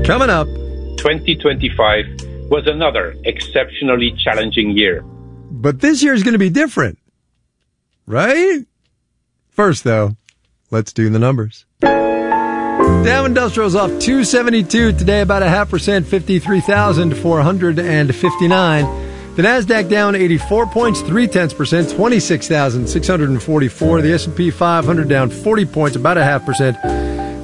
Coming up, 2025 was another exceptionally challenging year. But this year is going to be different, right? First, though, let's do the numbers. Dow Industrial's off 272 today, about 0.5%, 53,459. The Nasdaq down 84 points, 0.3%, 26,644. The S&P 500 down 40 points, about 0.5%,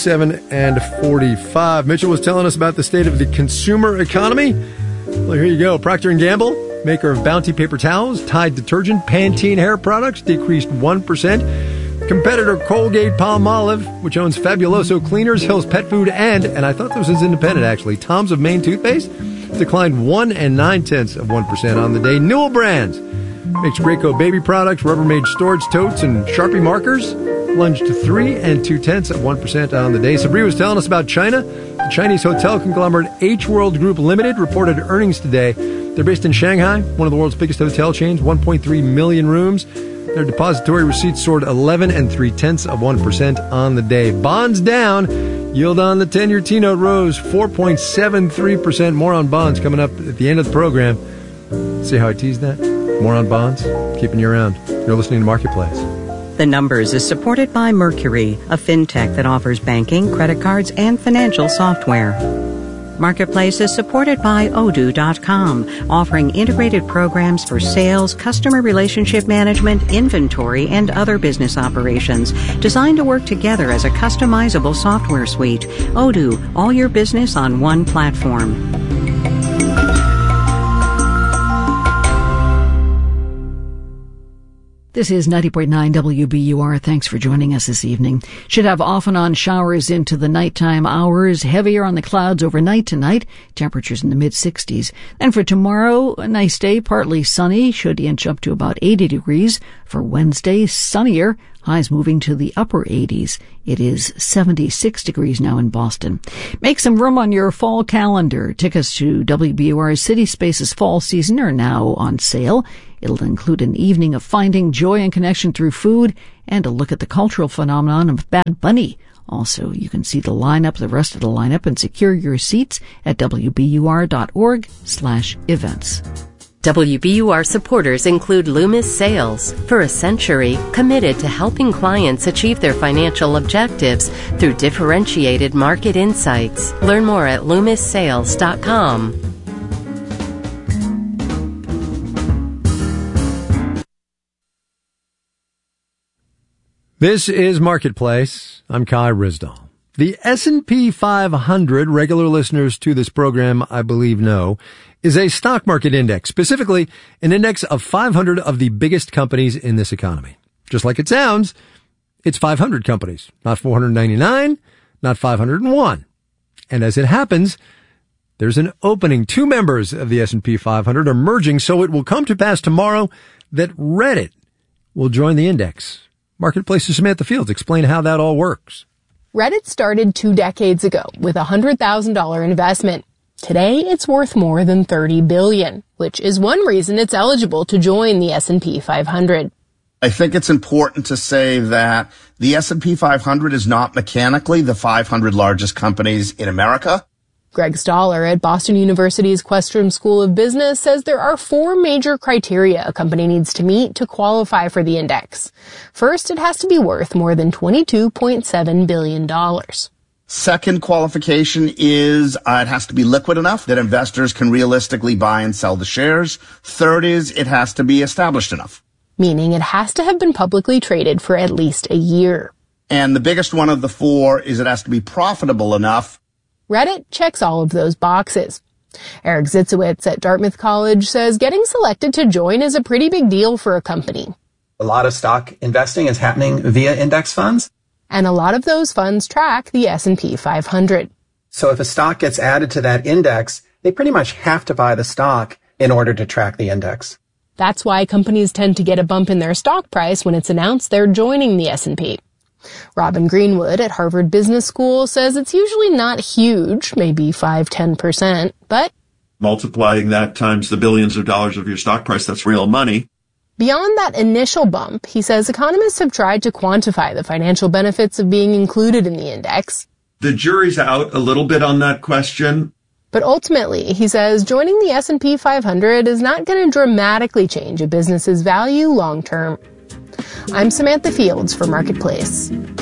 77,45. Mitchell was telling us about the state of the consumer economy. Well, here you go. Procter & Gamble, maker of Bounty paper towels, Tide detergent, Pantene hair products, decreased 1%. Competitor Colgate-Palmolive, which owns Fabuloso Cleaners, Hill's Pet Food, and I thought this was independent actually, Tom's of Maine Toothpaste, declined 1 9/10% on the day. Newell Brands makes Graco baby products, Rubbermaid storage totes, and Sharpie markers, plunged to 3 2/10% on the day. Sabri was telling us about China. The Chinese hotel conglomerate H World Group Limited reported earnings today. They're based in Shanghai, one of the world's biggest hotel chains, 1.3 million rooms. Their depository receipts soared 11 3/10% on the day. Bonds down. Yield on the 10-year T-note rose 4.73%. More on bonds coming up at the end of the program. See how I teased that? More on bonds. Keeping you around. You're listening to Marketplace. The Numbers is supported by Mercury, a fintech that offers banking, credit cards, and financial software. Marketplace is supported by Odoo.com, offering integrated programs for sales, customer relationship management, inventory, and other business operations, designed to work together as a customizable software suite. Odoo, all your business on one platform. This is 90.9 WBUR. Thanks for joining us this evening. Should have off and on showers into the nighttime hours, heavier on the clouds overnight tonight, temperatures in the mid-60s. And for tomorrow, a nice day, partly sunny, should inch up to about 80 degrees. For Wednesday, sunnier, highs moving to the upper 80s. It is 76 degrees now in Boston. Make some room on your fall calendar. Tickets to WBUR's City Spaces fall season are now on sale. It'll include an evening of finding joy and connection through food and a look at the cultural phenomenon of Bad Bunny. Also, you can see the rest of the lineup, and secure your seats at wbur.org/events. WBUR supporters include Loomis Sales. For a century, committed to helping clients achieve their financial objectives through differentiated market insights. Learn more at LoomisSales.com. This is Marketplace. I'm Kai Ryssdal. The S&P 500, regular listeners to this program, I believe, know, is a stock market index, specifically an index of 500 of the biggest companies in this economy. Just like it sounds, it's 500 companies, not 499, not 501. And as it happens, there's an opening. 2 members of the S&P 500 are merging, so it will come to pass tomorrow that Reddit will join the index. Marketplace's Samantha Fields explain how that all works. Reddit started 2 decades ago with a $100,000 investment. Today, it's worth more than $30 billion, which is one reason it's eligible to join the S&P 500. I think it's important to say that the S&P 500 is not mechanically the 500 largest companies in America. Greg Stoller at Boston University's Questrom School of Business says there are 4 major criteria a company needs to meet to qualify for the index. First, it has to be worth more than $22.7 billion. Second qualification is it has to be liquid enough that investors can realistically buy and sell the shares. Third is it has to be established enough. Meaning it has to have been publicly traded for at least a year. And the biggest one of the 4 is it has to be profitable enough. Reddit checks all of those boxes. Eric Zitzowitz at Dartmouth College says getting selected to join is a pretty big deal for a company. A lot of stock investing is happening via index funds. And a lot of those funds track the S&P 500. So if a stock gets added to that index, they pretty much have to buy the stock in order to track the index. That's why companies tend to get a bump in their stock price when it's announced they're joining the S&P. Robin Greenwood at Harvard Business School says it's usually not huge, maybe 5-10%, but multiplying that times the billions of dollars of your stock price, that's real money. Beyond that initial bump, he says economists have tried to quantify the financial benefits of being included in the index. The jury's out a little bit on that question. But ultimately, he says, joining the S&P 500 is not going to dramatically change a business's value long term. I'm Samantha Fields for Marketplace.